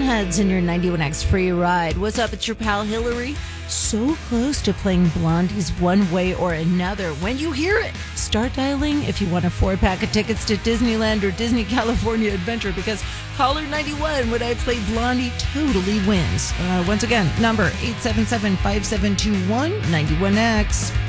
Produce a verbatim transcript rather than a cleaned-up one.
Boneheads in your ninety-one X free ride. What's up? It's your pal Hillary. So close to playing Blondie's One Way or Another. When you hear it, start dialing if you want a four-pack of tickets to Disneyland or Disney California Adventure, because caller ninety-one, when I play Blondie, totally wins. Uh, once again, number eight seven seven, five seven two one, nine one X.